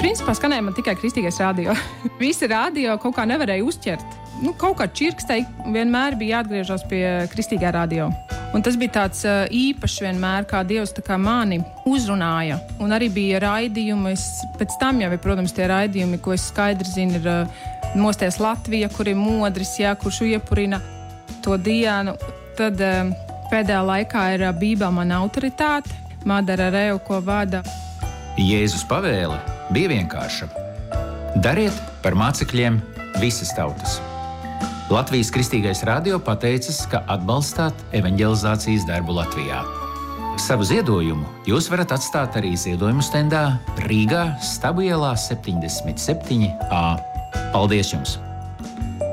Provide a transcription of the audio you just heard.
Principā skanēja man tikai kristīgais radio. Visi radio kaut kā nevarēja uzķert. Kaut kā čirkstei vienmēr bija jāatgriežas pie kristīgā radio. Un tas bija tāds īpašs vienmēr, kā Dievs tā kā mani uzrunāja. Un arī bija raidījumi, pēc tam jau, protams, tie raidījumi, ko es skaidri zinu, ir Mosties Latvija, kur ir Modris, kurš iepurina to dienu. Tad pēdējā laikā ir Bībele mana autoritāte, Madara Reu, ko vada. Jēzus pavēle bija vienkārša. Dariet par mācekļiem visas tautas. Latvijas Kristīgais radio pateicas, ka atbalstāt evanģelizācijas darbu Latvijā. Savu ziedojumu jūs varat atstāt arī ziedojumu stendā Rīgā, Stabu ielā 77A. Paldies jums!